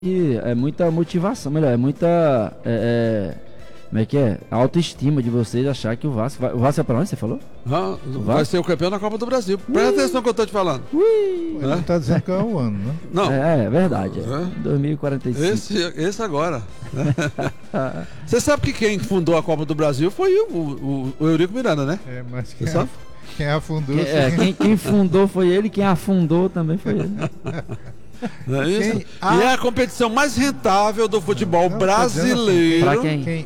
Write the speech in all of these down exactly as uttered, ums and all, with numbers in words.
E é muita motivação, melhor, é muita. É, é, como é que é? Autoestima de vocês achar que o Vasco vai. O Vasco é pra onde você falou? Ah, vai ser o campeão da Copa do Brasil. Presta atenção no que eu tô te falando. Ui! Ele não tá dizendo que é o ano, né? Não. É, é verdade. É. É. dois mil e quarenta e cinco. Esse, esse agora. Você sabe que quem fundou a Copa do Brasil foi o, o, o Eurico Miranda, né? É, mas Você quem, sabe? quem afundou... Quem, é, quem, quem fundou foi ele, quem afundou também foi ele. Não é isso? Quem E é a competição mais rentável do futebol Não, brasileiro. Pra quem? Quem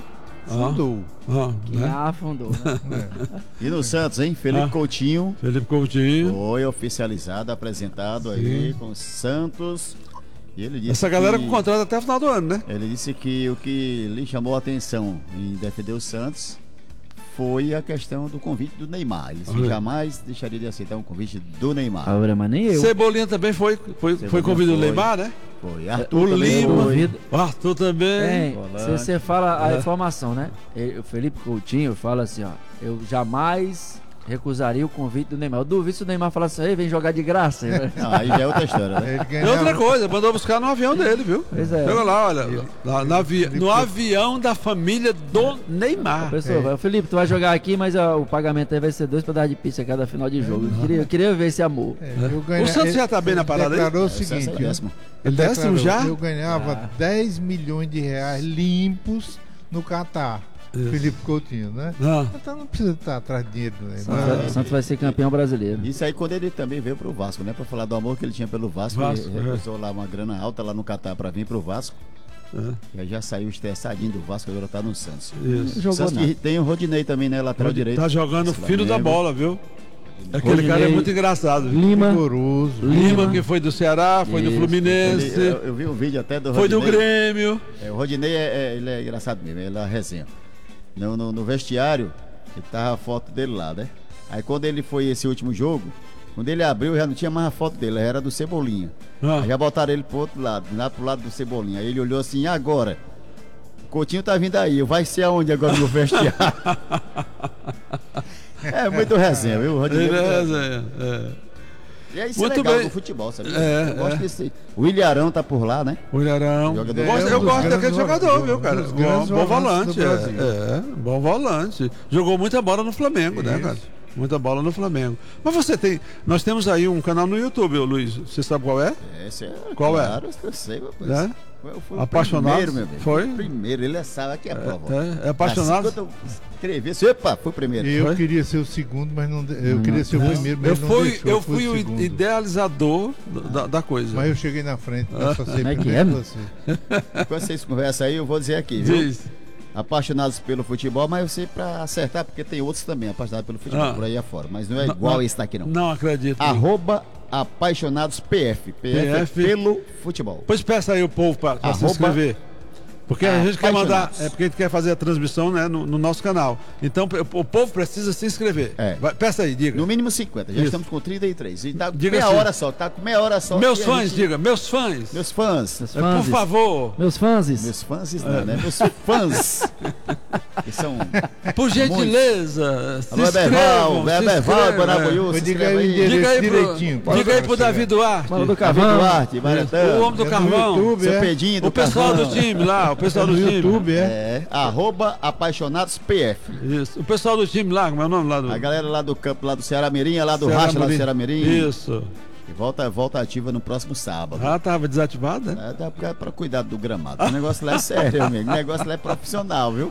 afundou. Ah, Quem né? afundou, né? E no Santos, hein? Felipe Ah. Coutinho Felipe Coutinho. foi oficializado, apresentado aí com o Santos. E ele disse Essa galera que, com contrato até o final do ano, né? ele disse que o que lhe chamou a atenção em defender o Santos foi a questão do convite do Neymar. Ele disse que Olha. jamais deixaria de aceitar um convite do Neymar. Agora, mas nem eu. Cebolinha também foi, foi, Cebolinha foi convidado do foi. Neymar, né? Foi. O Arthur também Lima. foi. Duvido. O Arthur também. Tem, Volante. se você fala a É. informação, né? Ele- o Felipe Coutinho fala assim, ó. Eu jamais recusaria o convite do Neymar. Eu duvido se o Neymar falasse assim, ei, vem jogar de graça. Não, aí já é outra história, né? Ele E ganhava, outra coisa, mandou buscar no avião dele, viu? Pois é. Pega lá, olha, lá, na avi- no avião da família do Neymar. Pessoal, É. o Felipe, tu vai jogar aqui, mas ó, o pagamento aí vai ser dois pedaços de pizza a cada final de jogo. Eu queria, eu queria ver esse amor. é, eu ganha- O Santos ele- já tá bem na ele parada aí? declarou o O Santos é seguinte, décimo. Ele décimo declarou, já? eu ganhava Ah. dez milhões de reais limpos no Catar. Isso. Felipe Coutinho, né? Ah, Então não precisa estar atrás de dinheiro do O Neymar. Santos, vai- o Santos vai ser campeão brasileiro. Isso aí quando ele também veio pro Vasco, né? Pra falar do amor que ele tinha pelo Vasco. Vasco, ele é. recusou lá uma grana alta lá no Catar pra vir pro Vasco. é, E aí já saiu estressadinho do Vasco, agora tá no Santos. isso. Jogou Santos nada. que tem o Rodinei também, né? Lateral direito. Tá jogando o filho da Flamengo. bola, viu? Aquele Rodinei. cara é muito engraçado. viu? Lima, Rigoroso. Lima, que foi do Ceará, foi do Isso. Fluminense, Ele- eu, eu vi um vídeo até do foi do Rodinei. Grêmio. É, o Rodinei é, é- ele é engraçado mesmo, ele é resenha. No, no, no vestiário, ele tava a foto dele lá, né? Aí quando ele foi esse último jogo, quando ele abriu, já não tinha mais a foto dele, era do Cebolinha. Ah. Aí já botaram ele pro outro lado, lá pro lado do Cebolinha. Aí ele olhou assim, e agora? O Coutinho tá vindo aí, vai ser aonde agora no vestiário? É muito resenha, viu? O Rodinei Ele é muito é resenha. resenha, é. E é isso Muito legal bem. no futebol, sabe? É, eu gosto é. desse. O Ilharão tá por lá, né? O Ilharão. Jogador- Eu gosto, É, eu um dos gosto daquele grandes jogador, jogadores, viu, cara? um dos Bom, grandes bom volantes volante. do Brasil. É, é, bom volante. Jogou muita bola no Flamengo, né, Isso. cara? Muita bola no Flamengo. Mas você tem. Nós temos aí um canal no YouTube, ô Luiz. Você sabe qual é? Esse é, Qual é? claro, eu sei, rapaz. Né? Eu fui Apaixonados? o primeiro, meu bem. Foi? O primeiro, ele sabe aqui é a prova. ó. É, é apaixonado. Assim, quando eu escrevi, assim, opa, foi o primeiro. E eu Foi? queria ser o segundo, mas não. de- Eu queria ser o primeiro, mas Eu não fui, deixou, eu foi fui o segundo. idealizador da, da coisa. Mas eu cheguei na frente, eu só sei Como é que primeiro é, que você. Enquanto vocês conversam aí, eu vou dizer aqui, viu? Diz. Apaixonados pelo futebol, mas eu sei pra acertar, porque tem outros também apaixonados pelo futebol, Ah. por aí afora. Mas não é Não, igual não. esse daqui, não. Não acredito. Arroba apaixonados P F. P F, é P F. pelo futebol. Pois peça aí o povo para se Arroba inscrever. Porque a gente quer mandar, Apaixonados. é porque a gente quer fazer a transmissão, né, no, no nosso canal. Então o, o povo precisa se inscrever. É. Vai, peça aí, diga. No mínimo cinquenta, já Isso. estamos com trinta e três. E tá com Diga meia assim. hora só, tá com meia hora só. Meus e a fãs, gente- diga, meus fãs. Meus fãs. Meus É, por fãs. favor, Meus fãs. Meus fãs não, né? Meus fãs. Que são. por gentileza, se Alô, inscrevam. Eberval, se Eberval, inscrevam, Guanabuiu, Mas se diga inscreva aí o aí. Diga aí Direitinho, pro, pode diga aí pro chegar. Davi Duarte. Mano do Davi Carvão. Duarte, Maratã. O homem do É no Carvão. YouTube, Seu é? Pedinho do O pessoal Carvão. do time lá, o pessoal É no do time. YouTube, é? É, arroba apaixonados P F. Isso. O pessoal do time lá, como é o nome lá do A galera lá do campo, lá do Ceará Mirim, lá do Ceará Racha, lá do Mirim. Ceará Mirim. Isso. E volta, volta ativa no próximo sábado. Ah, tava desativado, né? É, dá pra, pra cuidar do gramado. O negócio lá é sério, amigo. O negócio lá é profissional, viu?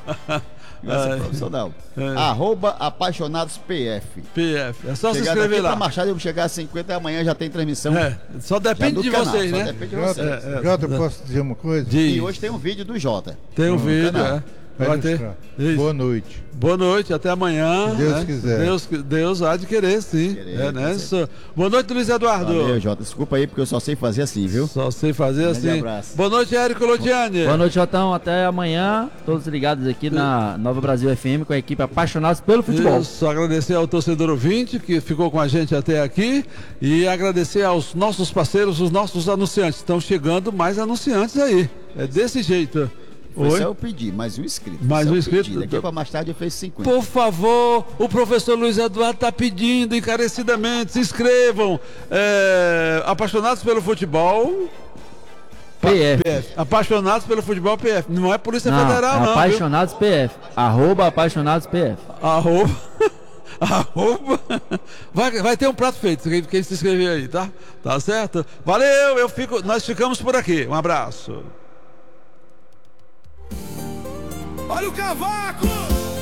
O negócio é Ai. profissional. É. Arroba apaixonados P F. P F. É só se Chegar inscrever daqui pra lá. Machado, eu vou chegar a cinquenta e amanhã já tem transmissão. É, só Já depende do de canal, vocês, só né? depende de Jota, vocês. É, é. Jota, eu posso dizer uma coisa? Diz. E hoje tem um vídeo do Jota. Tem um no vídeo, canal. é. Vai Vai ter. ilustrar. Isso. Boa noite. Boa noite, até amanhã. Se Deus né? quiser. Deus, Deus há de querer, sim. Querer, é, né? com Isso. Boa noite, Luiz Eduardo. Valeu, Jota. Desculpa aí, porque eu só sei fazer assim, viu? Só sei fazer Grande assim. abraço. Boa noite, Érico Lodiani. Boa noite, Jotão. Até amanhã. Todos ligados aqui na Nova Brasil F M com a equipe Apaixonados pelo Futebol. Isso, agradecer ao torcedor ouvinte que ficou com a gente até aqui e agradecer aos nossos parceiros, os nossos anunciantes. Estão chegando mais anunciantes aí. É desse jeito. Foi Oi? só eu pedir, mais um inscrito. Mais Só um eu inscrito. pedir. Daqui pra mais tarde eu fiz cinquenta. Por favor, o professor Luiz Eduardo está pedindo encarecidamente, se inscrevam. É, apaixonados pelo futebol. P F. P F. Apaixonados pelo futebol P F. Não é Polícia Não, Federal, é não. Apaixonados P F. Arroba Apaixonados P F. Viu? Arroba. Arroba. Vai, vai ter um prato feito, quem, quem se inscrever aí, tá? Tá certo? Valeu, eu fico, nós ficamos por aqui. Um abraço. Olha o cavaco!